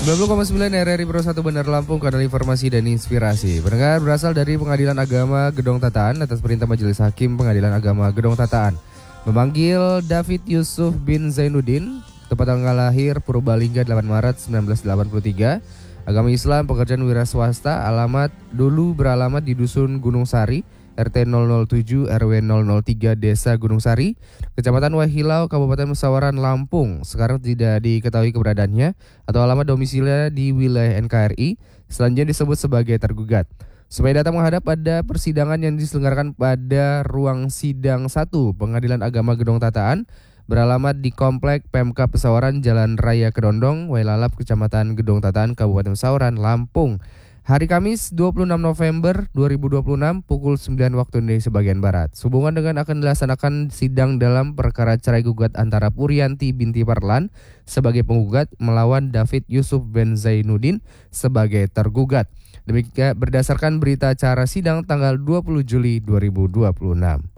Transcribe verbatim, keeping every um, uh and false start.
sembilan puluh koma sembilan R R I Pro satu Bandar Lampung, kanal informasi dan inspirasi. Pendengar, berasal dari Pengadilan Agama Gedong Tataan atas perintah Majelis Hakim Pengadilan Agama Gedong Tataan memanggil David Yusuf bin Zainuddin, tepat tanggal lahir Purbalingga delapan Maret seribu sembilan ratus delapan puluh tiga, agama Islam, pekerjaan wira swasta, alamat dulu beralamat di Dusun Gunung Sari, R T nol nol tujuh R W nol nol tiga Desa Gunung Sari, Kecamatan Wahilau, Kabupaten Musawaran, Lampung. Sekarang tidak diketahui keberadaannya atau alamat domisilinya di wilayah N K R I. Selanjutnya disebut sebagai tergugat. Supaya datang menghadap pada persidangan yang diselenggarakan pada ruang sidang satu Pengadilan Agama Gedong Tataan beralamat di Komplek Pemkab Pesawaran, Jalan Raya Kedondong, Wailalap, Kecamatan Gedong Tataan, Kabupaten Pesawaran, Lampung. Hari Kamis dua puluh enam November dua ribu dua puluh enam pukul sembilan waktu Indonesia bagian Barat. Sehubungan dengan akan dilaksanakan sidang dalam perkara cerai gugat antara Purianti binti Parlan sebagai penggugat melawan David Yusuf bin Zainuddin sebagai tergugat. Demikian berdasarkan berita acara sidang tanggal dua puluh Juli dua ribu dua puluh enam.